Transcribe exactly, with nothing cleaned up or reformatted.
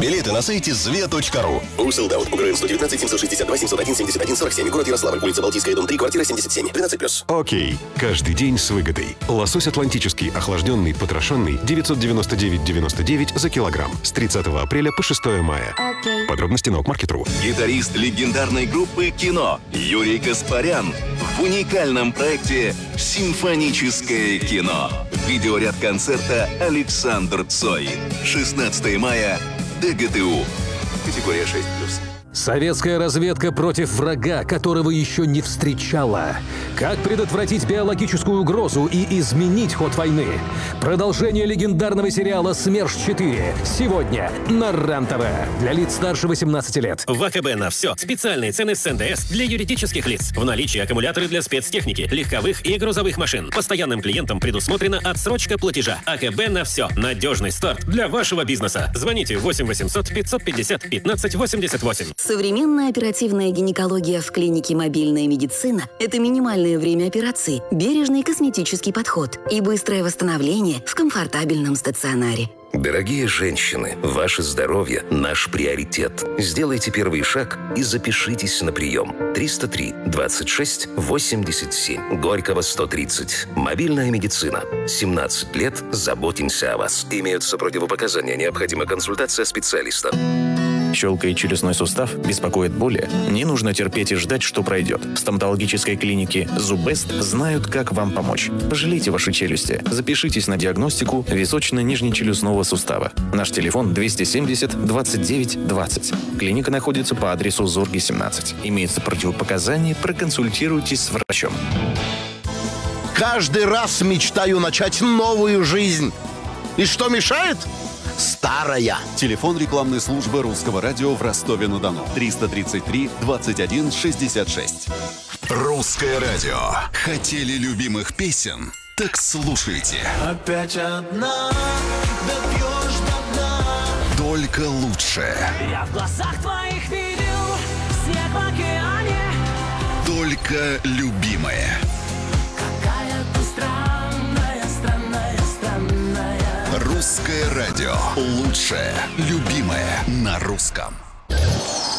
Билеты на сайте зве точка ру. Sold-out. УГРН сто девятнадцать семьсот шестьдесят два семьсот один семьдесят один сорок семь. Город Ярославль. Улица Балтийская, дом три, квартира семьдесят семь. двенадцать плюс. Окей. Каждый день с выгодой. Лосось атлантический, охлажденный, потрошенный, девятьсот девяносто девять девяносто девять за килограмм. С тридцатого апреля по шестое мая. Окей. Подробности на окмаркет точка ру. Гитарист легендарной группы «Кино» Юрий Каспарян в уникальном проекте «Симфоническое кино». Видеоряд концерта «Александр Цой». шестнадцатого мая. ДГТУ. Категория шесть плюс. Советская разведка против врага, которого еще не встречала. Как предотвратить биологическую угрозу и изменить ход войны? Продолжение легендарного сериала «СМЕРШ-четыре» сегодня на РЕН-ТВ. Для лиц старше восемнадцати лет. В АКБ на все. Специальные цены с эн дэ эс для юридических лиц. В наличии аккумуляторы для спецтехники, легковых и грузовых машин. Постоянным клиентам предусмотрена отсрочка платежа. АКБ на все. Надежный старт для вашего бизнеса. Звоните восемь восемьсот пятьсот пятьдесят пятнадцать восемьдесят восемь. Современная оперативная гинекология в клинике «Мобильная медицина» – это минимальное время операции, бережный косметический подход и быстрое восстановление в комфортабельном стационаре. Дорогие женщины, ваше здоровье – наш приоритет. Сделайте первый шаг и запишитесь на прием. триста три двадцать шесть восемьдесят семь. Горького сто тридцать. Мобильная медицина. семнадцать лет. Заботимся о вас. Имеются противопоказания. Необходима консультация специалиста. Щелка и челюстной сустав беспокоит боли? Не нужно терпеть и ждать, что пройдет. В стоматологической клинике «Зуббест» знают, как вам помочь. Пожалейте ваши челюсти. Запишитесь на диагностику височно-нижнечелюстного сустава. Наш телефон двести семьдесят двадцать девять двадцать. Клиника находится по адресу Зорги, семнадцать. Имеется противопоказания, проконсультируйтесь с врачом. Каждый раз мечтаю начать новую жизнь. И что мешает? Старая. Телефон рекламной службы Русского радио в Ростове-на-Дону. триста тридцать три двадцать один шестьдесят шесть. Русское радио. Хотели любимых песен? Так слушайте. Опять одна, допьешь до дна. Только лучшее. Я в глазах твоих видел снег в океане. Только любимое. Какая ты странная, странная, странная. Русское радио. Лучшее. Любимое на русском.